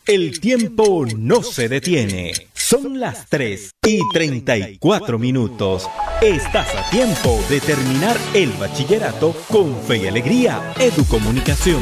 El tiempo no se detiene. Son las 3:34. Estás a tiempo de terminar el bachillerato con fe y alegría. Educomunicación.